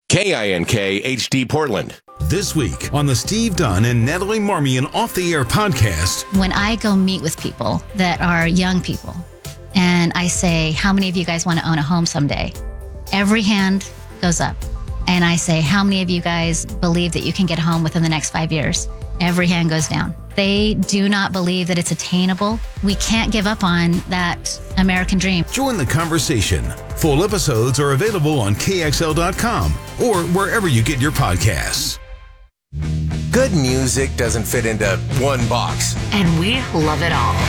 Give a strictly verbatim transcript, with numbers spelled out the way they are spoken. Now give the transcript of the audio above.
K I N K H D Portland. This week on the Steve Dunn and Natalie Marmion Off the Air podcast. When I go meet with people that are young people and I say, how many of you guys want to own a home someday? Every hand goes up. And I say, how many of you guys believe that you can get home within the next five years? Every hand goes down. They do not believe that it's attainable. We can't give up on that American dream. Join the conversation. Full episodes are available on K X L dot com or wherever you get your podcasts. Good music doesn't fit into one box. And we love it all.